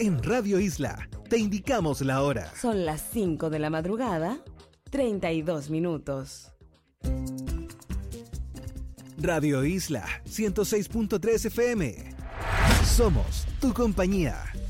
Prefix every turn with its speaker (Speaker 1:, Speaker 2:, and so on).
Speaker 1: En Radio Isla te indicamos la hora.
Speaker 2: Son las 5 de la madrugada, 32 minutos.
Speaker 1: Radio Isla 106.3 FM. Somos tu compañía.